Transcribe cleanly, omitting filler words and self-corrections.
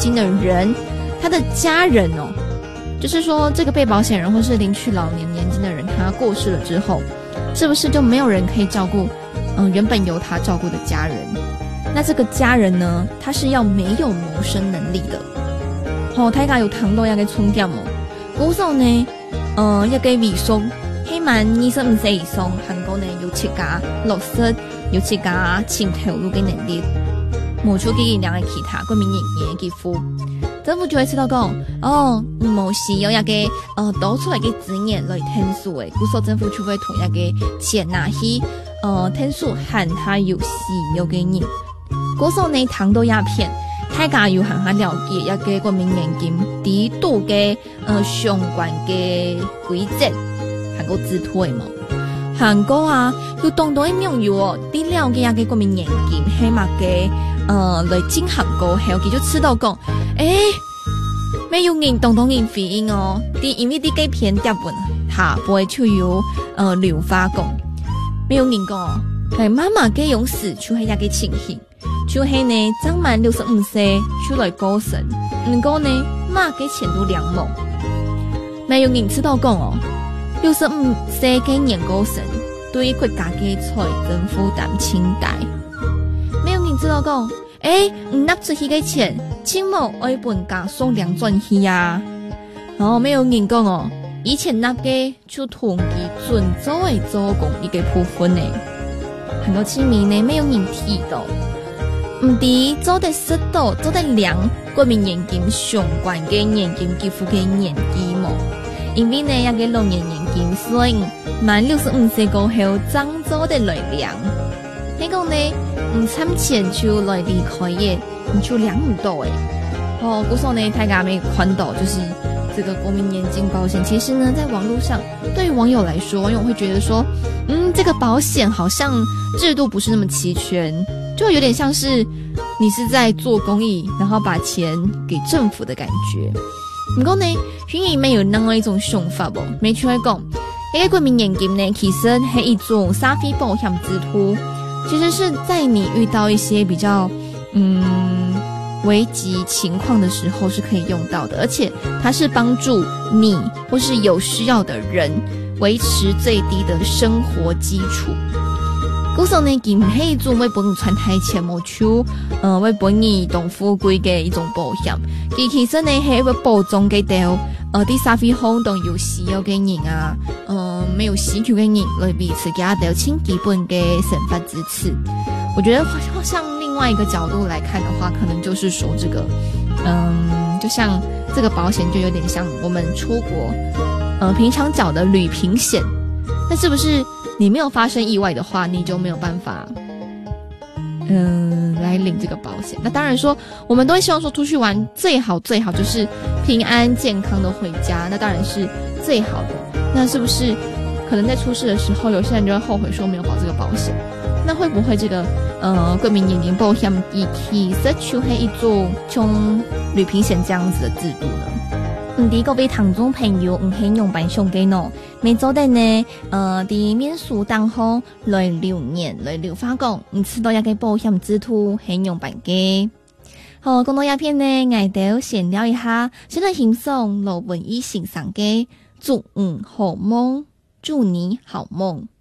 金的人，他的家人哦，就是说这个被保险人或是领取老年年金的人，他过世了之后，是不是就没有人可以照顾原本由他照顾的家人？那这个家人呢，他是要没有谋生能力的。大家有談到一個重點古時呢，一個微縮，希望25歲以上，韓國呢有7家落實有7家前投入嘅能力，冇出幾兩嘅其他國民年金嘅給付，政府就會知道講，冇需要一個多出來嘅資源來填數嘅，古時政府就會同一個錢拿去填數喊他有需要嘅人，古時呢談到一片。大家要行下了解一個國民年金制度嘅相關嘅規則，韓國制度嘅嘛。韓國啊，要當到一樣要啲了解一個國民年金係乜嘅來進行過後，佢就知道講，沒有人當人回應哦，因為啲幾片貼文下不會就有留發講，沒有人講係媽媽嘅用死就係一個情形。就是呢，長滿65歲出來過身，不過呢，媽嘅錢都兩毛。沒有人知道講65歲嘅人過身，對國家嘅財政負擔輕大。沒有人知道講，唔納出去嘅錢，請冇愛本家屬兩轉去啊。沒有人講以前納嘅就同佢準做嘅做工一個部分呢，很多親民呢，沒有人提到。唔止做得適度，做得量國民年金相關嘅年金給付嘅年紀模，因為呢一個老年年金所以滿65歲過後增做得來量，聽講呢唔參錢就來離開嘅，你就量唔到誒。古時候呢大家沒看到，就是這個國民年金保險，其實呢在網絡上，對於網友來說，網友會覺得說，這個保險好像制度不是那麼齊全。就有點像是你是在做公益，然後把錢給政府的感覺。不過呢，偏而沒有那麼一種想法喎。沒出來講，一個國民年金呢，其實係一種社會保險制度，其實是在你遇到一些比較危急情況的時候是可以用到的，而且它是幫助你或是有需要的人維持最低的生活基礎。古時候呢，佢唔係做為本傳太錢冇出，為本兒當富貴嘅一種保險。佢其實呢係為保障嘅到，啲社會行動有需要嘅人啊，沒有需求嘅人來彼此給他到輕基本嘅生活支持。我覺得像另外一個角度來看的話，可能就是說這個，就像這個保險就有點像我們出國，平常繳的旅平險，那是不是？你沒有發生意外的話，你就沒有辦法，來領這個保險。那當然說，我們都會希望說出去玩最好就是平安健康的回家，那當然是最好的。那是不是可能在出事的時候，有些人就會後悔說沒有保這個保險？那會不會這個國民年金保險其實就係一種像旅平險這樣子的制度呢？唔知各位聽眾朋友唔係用辦上嘅喏，每週的呢，啲免稅當行來留言來留發講，唔知道一個保險制度係用辦嘅。好，講到一片呢，我哋閒聊一下，先來欣賞羅文義先生嘅祝好夢，祝你好夢。